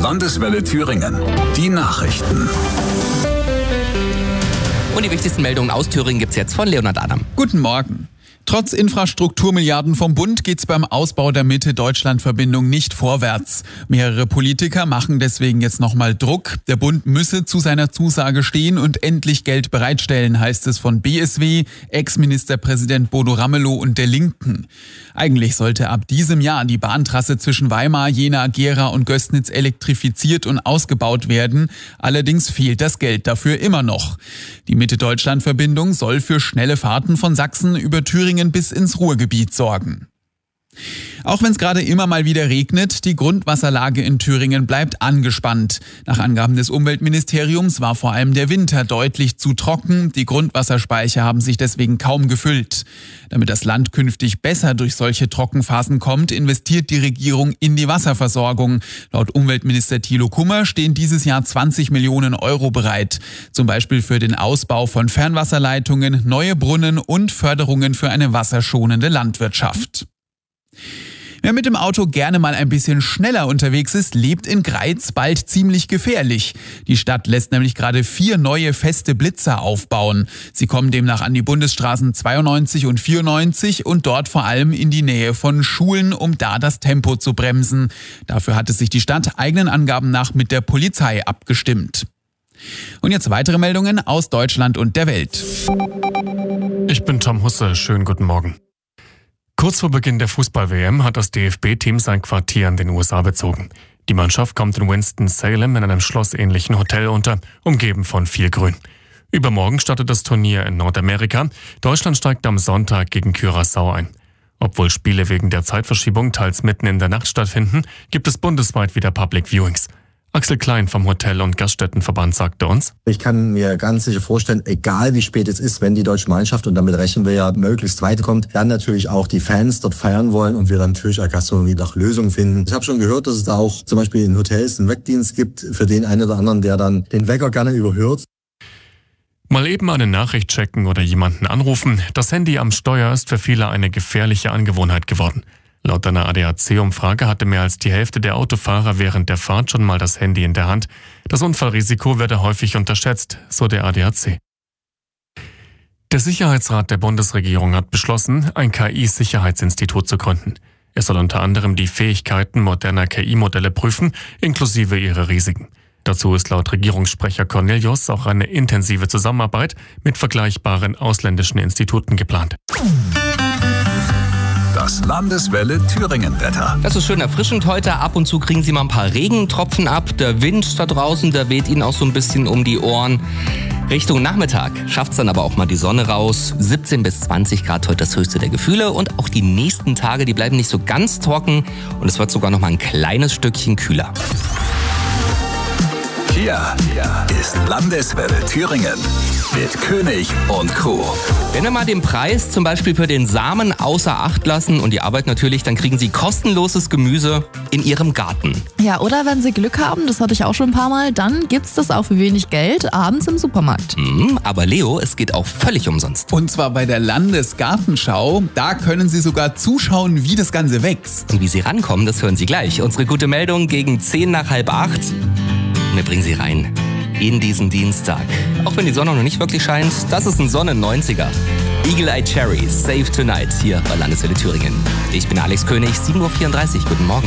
Landeswelle Thüringen. Die Nachrichten. Und die wichtigsten Meldungen aus Thüringen gibt's jetzt von Leonhard Adam. Guten Morgen. Trotz Infrastrukturmilliarden vom Bund geht's beim Ausbau der Mitte-Deutschland-Verbindung nicht vorwärts. Mehrere Politiker machen deswegen jetzt nochmal Druck. Der Bund müsse zu seiner Zusage stehen und endlich Geld bereitstellen, heißt es von BSW, Ex-Ministerpräsident Bodo Ramelow und der Linken. Eigentlich sollte ab diesem Jahr die Bahntrasse zwischen Weimar, Jena, Gera und Gößnitz elektrifiziert und ausgebaut werden. Allerdings fehlt das Geld dafür immer noch. Die Mitte-Deutschland-Verbindung soll für schnelle Fahrten von Sachsen über Thüringen bis ins Ruhrgebiet sorgen. Auch wenn es gerade immer mal wieder regnet, die Grundwasserlage in Thüringen bleibt angespannt. Nach Angaben des Umweltministeriums war vor allem der Winter deutlich zu trocken. Die Grundwasserspeicher haben sich deswegen kaum gefüllt. Damit das Land künftig besser durch solche Trockenphasen kommt, investiert die Regierung in die Wasserversorgung. Laut Umweltminister Thilo Kummer stehen dieses Jahr 20 Millionen Euro bereit. Zum Beispiel für den Ausbau von Fernwasserleitungen, neue Brunnen und Förderungen für eine wasserschonende Landwirtschaft. Wer mit dem Auto gerne mal ein bisschen schneller unterwegs ist, lebt in Greiz bald ziemlich gefährlich. Die Stadt lässt nämlich gerade 4 neue feste Blitzer aufbauen. Sie kommen demnach an die Bundesstraßen 92 und 94 und dort vor allem in die Nähe von Schulen, um da das Tempo zu bremsen. Dafür hatte sich die Stadt eigenen Angaben nach mit der Polizei abgestimmt. Und jetzt weitere Meldungen aus Deutschland und der Welt. Ich bin Tom Husse, schönen guten Morgen. Kurz vor Beginn der Fußball-WM hat das DFB-Team sein Quartier in den USA bezogen. Die Mannschaft kommt in Winston-Salem in einem schlossähnlichen Hotel unter, umgeben von viel Grün. Übermorgen startet das Turnier in Nordamerika. Deutschland steigt am Sonntag gegen Curaçao ein. Obwohl Spiele wegen der Zeitverschiebung teils mitten in der Nacht stattfinden, gibt es bundesweit wieder Public Viewings. Axel Klein vom Hotel- und Gaststättenverband sagte uns: Ich kann mir ganz sicher vorstellen, egal wie spät es ist, wenn die deutsche Mannschaft, und damit rechnen wir ja, möglichst weit kommt, dann natürlich auch die Fans dort feiern wollen und wir dann natürlich als Gastronomie nach Lösungen finden. Ich habe schon gehört, dass es da auch zum Beispiel in Hotels einen Weckdienst gibt für den einen oder anderen, der dann den Wecker gerne überhört. Mal eben eine Nachricht checken oder jemanden anrufen. Das Handy am Steuer ist für viele eine gefährliche Angewohnheit geworden. Laut einer ADAC-Umfrage hatte mehr als die Hälfte der Autofahrer während der Fahrt schon mal das Handy in der Hand. Das Unfallrisiko werde häufig unterschätzt, so der ADAC. Der Sicherheitsrat der Bundesregierung hat beschlossen, ein KI-Sicherheitsinstitut zu gründen. Es soll unter anderem die Fähigkeiten moderner KI-Modelle prüfen, inklusive ihre Risiken. Dazu ist laut Regierungssprecher Cornelius auch eine intensive Zusammenarbeit mit vergleichbaren ausländischen Instituten geplant. Das Landeswelle Thüringen-Wetter. Das ist schön erfrischend heute. Ab und zu kriegen Sie mal ein paar Regentropfen ab. Der Wind da draußen, der weht Ihnen auch so ein bisschen um die Ohren. Richtung Nachmittag schafft's dann aber auch mal die Sonne raus. 17 bis 20 Grad heute das höchste der Gefühle. Und auch die nächsten Tage, die bleiben nicht so ganz trocken. Und es wird sogar noch mal ein kleines Stückchen kühler. Hier ist Landeswelle Thüringen mit König und Crew. Wenn wir mal den Preis zum Beispiel für den Samen außer Acht lassen und die Arbeit natürlich, dann kriegen Sie kostenloses Gemüse in Ihrem Garten. Ja, oder wenn Sie Glück haben, das hatte ich auch schon ein paar Mal, dann gibt's das auch für wenig Geld abends im Supermarkt. Aber Leo, es geht auch völlig umsonst. Und zwar bei der Landesgartenschau. Da können Sie sogar zuschauen, wie das Ganze wächst. Und wie Sie rankommen, das hören Sie gleich. Unsere gute Meldung gegen 10 nach halb 8. Und wir bringen Sie rein in diesen Dienstag. Auch wenn die Sonne noch nicht wirklich scheint, das ist ein Sonnen-90er. Eagle Eye Cherry, Save Tonight, hier bei Landeswelle Thüringen. Ich bin Alex König, 7.34 Uhr, guten Morgen.